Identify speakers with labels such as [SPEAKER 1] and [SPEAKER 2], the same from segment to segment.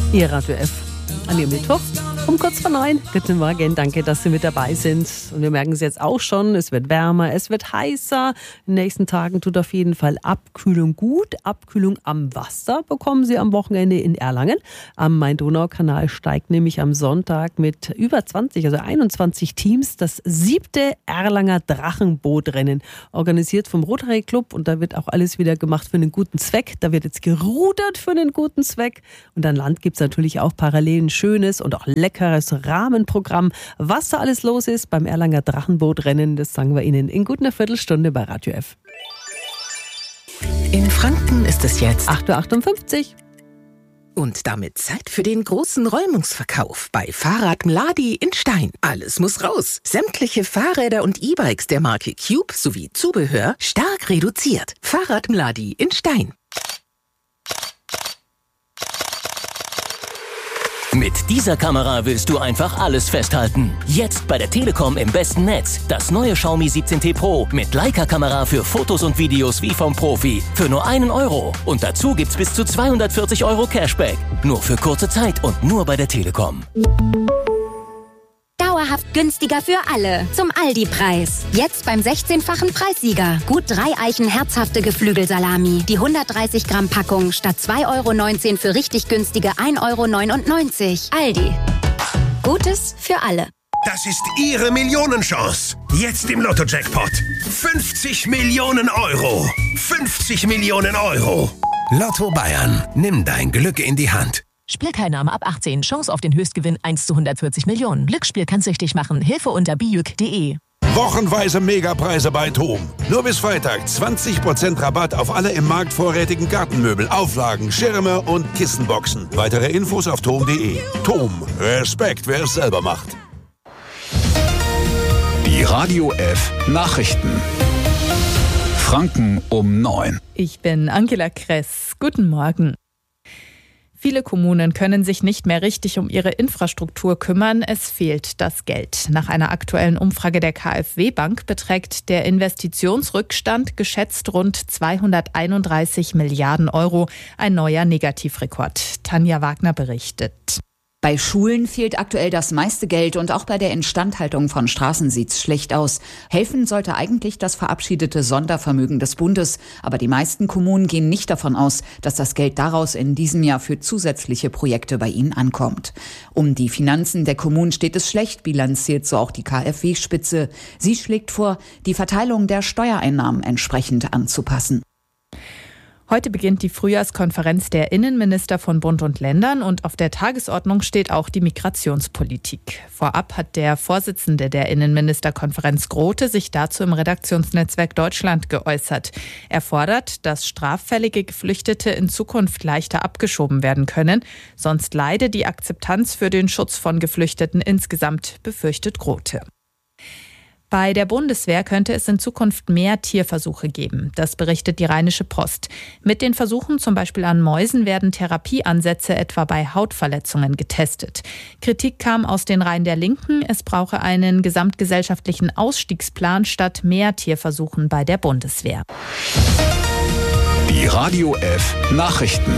[SPEAKER 1] Ihr Radio F an Ihrem Mittwoch um kurz vor 9. Guten Morgen, danke, dass Sie mit dabei sind. Und wir merken es jetzt auch schon, es wird wärmer, es wird heißer. In den nächsten Tagen tut auf jeden Fall Abkühlung gut. Abkühlung am Wasser bekommen Sie am Wochenende in Erlangen. Am Main-Donau-Kanal steigt nämlich am Sonntag mit über 20, also 21 Teams, das 7. Erlanger Drachenbootrennen. Organisiert vom Rotary Club, und da wird auch alles wieder gemacht für einen guten Zweck. Da wird jetzt gerudert für einen guten Zweck. Und an Land gibt es natürlich auch parallel ein schönes und auch leckeres Rahmenprogramm. Was da alles los ist beim Erlanger Drachenbootrennen, das sagen wir Ihnen in gut einer Viertelstunde bei Radio F.
[SPEAKER 2] In Franken ist es jetzt
[SPEAKER 1] 8.58 Uhr.
[SPEAKER 2] Und damit Zeit für den großen Räumungsverkauf bei Fahrrad Mladi in Stein. Alles muss raus. Sämtliche Fahrräder und E-Bikes der Marke Cube sowie Zubehör stark reduziert. Fahrrad Mladi in Stein.
[SPEAKER 3] Mit dieser Kamera willst du einfach alles festhalten. Jetzt bei der Telekom im besten Netz. Das neue Xiaomi 17T Pro mit Leica-Kamera für Fotos und Videos wie vom Profi. Für nur €1. Und dazu gibt's bis zu 240 € Cashback. Nur für kurze Zeit und nur bei der Telekom.
[SPEAKER 4] Dauerhaft günstiger für alle. Zum Aldi-Preis. Jetzt beim 16-fachen Preissieger. Gut 3 Eichen herzhafte Geflügelsalami. Die 130 Gramm Packung statt €2,19 für richtig günstige €1,99. Aldi. Gutes für alle.
[SPEAKER 5] Das ist Ihre Millionenchance. Jetzt im Lotto-Jackpot. 50 Millionen €. 50 Millionen €. Lotto Bayern. Nimm dein Glück in die Hand.
[SPEAKER 6] Spielteilnahme ab 18. Chance auf den Höchstgewinn 1 zu 140 Millionen. Glücksspiel kann süchtig machen. Hilfe unter bijuk.de.
[SPEAKER 7] Wochenweise Megapreise bei TOM. Nur bis Freitag 20% Rabatt auf alle im Markt vorrätigen Gartenmöbel, Auflagen, Schirme und Kissenboxen. Weitere Infos auf tom.de. TOM. Respekt, wer es selber macht.
[SPEAKER 8] Die Radio F Nachrichten. Franken um 9.
[SPEAKER 9] Ich bin Angela Kress. Guten Morgen. Viele Kommunen können sich nicht mehr richtig um ihre Infrastruktur kümmern. Es fehlt das Geld. Nach einer aktuellen Umfrage der KfW-Bank beträgt der Investitionsrückstand geschätzt rund 231 Milliarden €. Ein neuer Negativrekord. Tanja Wagner berichtet.
[SPEAKER 10] Bei Schulen fehlt aktuell das meiste Geld und auch bei der Instandhaltung von Straßen sieht's schlecht aus. Helfen sollte eigentlich das verabschiedete Sondervermögen des Bundes. Aber die meisten Kommunen gehen nicht davon aus, dass das Geld daraus in diesem Jahr für zusätzliche Projekte bei ihnen ankommt. Um die Finanzen der Kommunen steht es schlecht, bilanziert so auch die KfW-Spitze. Sie schlägt vor, die Verteilung der Steuereinnahmen entsprechend anzupassen.
[SPEAKER 9] Heute beginnt die Frühjahrskonferenz der Innenminister von Bund und Ländern und auf der Tagesordnung steht auch die Migrationspolitik. Vorab hat der Vorsitzende der Innenministerkonferenz Grote sich dazu im Redaktionsnetzwerk Deutschland geäußert. Er fordert, dass straffällige Geflüchtete in Zukunft leichter abgeschoben werden können, sonst leide die Akzeptanz für den Schutz von Geflüchteten insgesamt, befürchtet Grote. Bei der Bundeswehr könnte es in Zukunft mehr Tierversuche geben. Das berichtet die Rheinische Post. Mit den Versuchen zum Beispiel an Mäusen werden Therapieansätze etwa bei Hautverletzungen getestet. Kritik kam aus den Reihen der Linken. Es brauche einen gesamtgesellschaftlichen Ausstiegsplan statt mehr Tierversuchen bei der Bundeswehr.
[SPEAKER 8] Die Radio F Nachrichten.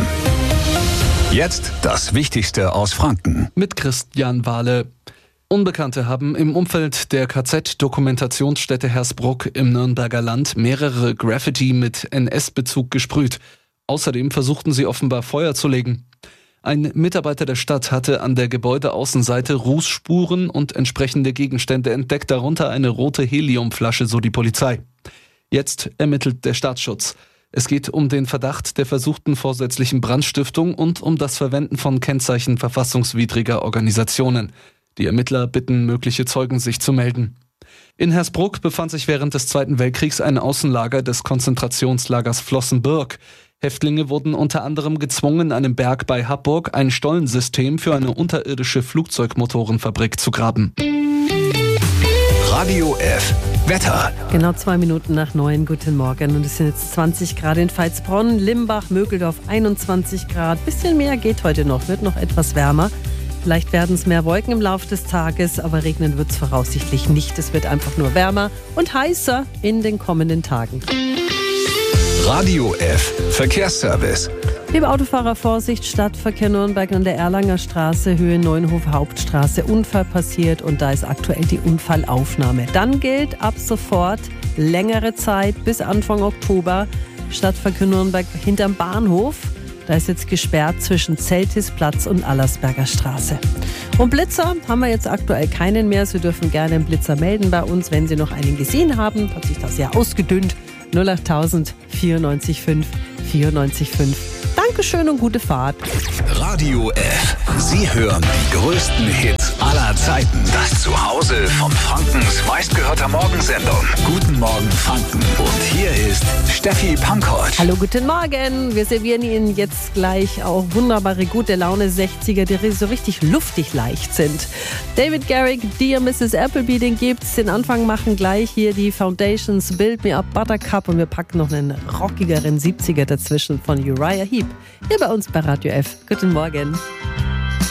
[SPEAKER 8] Jetzt das Wichtigste aus Franken.
[SPEAKER 11] Mit Christian Wahle. Unbekannte haben im Umfeld der KZ-Dokumentationsstätte Hersbruck im Nürnberger Land mehrere Graffiti mit NS-Bezug gesprüht. Außerdem versuchten sie offenbar Feuer zu legen. Ein Mitarbeiter der Stadt hatte an der Gebäudeaußenseite Rußspuren und entsprechende Gegenstände entdeckt, darunter eine rote Heliumflasche, so die Polizei. Jetzt ermittelt der Staatsschutz. Es geht um den Verdacht der versuchten vorsätzlichen Brandstiftung und um das Verwenden von Kennzeichen verfassungswidriger Organisationen. Die Ermittler bitten mögliche Zeugen, sich zu melden. In Hersbruck befand sich während des Zweiten Weltkriegs ein Außenlager des Konzentrationslagers Flossenbürg. Häftlinge wurden unter anderem gezwungen, in einem Berg bei Happurg ein Stollensystem für eine unterirdische Flugzeugmotorenfabrik zu graben.
[SPEAKER 8] Radio F Wetter.
[SPEAKER 1] Genau 2 Minuten nach 9. Guten Morgen. Und es sind jetzt 20 Grad in Veitsbronn, Limbach, Mögeldorf 21 Grad. Bisschen mehr geht heute noch, wird noch etwas wärmer. Vielleicht werden es mehr Wolken im Laufe des Tages, aber regnen wird es voraussichtlich nicht. Es wird einfach nur wärmer und heißer in den kommenden Tagen.
[SPEAKER 8] Radio F Verkehrsservice.
[SPEAKER 1] Liebe Autofahrer, Vorsicht, Stadtverkehr Nürnberg an der Erlanger Straße, Höhe Neuenhof Hauptstraße, Unfall passiert und da ist aktuell die Unfallaufnahme. Dann gilt ab sofort längere Zeit bis Anfang Oktober Stadtverkehr Nürnberg hinterm Bahnhof. Da ist jetzt gesperrt zwischen Zeltisplatz und Allersberger Straße. Und Blitzer haben wir jetzt aktuell keinen mehr. Sie dürfen gerne einen Blitzer melden bei uns, wenn Sie noch einen gesehen haben. Hat sich das ja ausgedünnt. 08000 94 94 5. Dankeschön und gute Fahrt.
[SPEAKER 8] Radio F. Sie hören die größten Hits aller Zeiten. Das Zuhause von Frankens meistgehörter Morgensendung. Guten Morgen Franken. Und hier ist Steffi Pankow.
[SPEAKER 1] Hallo, guten Morgen. Wir servieren Ihnen jetzt gleich auch wunderbare gute Laune 60er, die so richtig luftig leicht sind. David Garrick, Dear Mrs. Appleby, den gibt's. Den Anfang machen gleich hier die Foundations, Build Me Up Buttercup und wir packen noch einen rockigeren 70er dazwischen von Uriah Heep. Hier bei uns bei Radio F. Guten Morgen.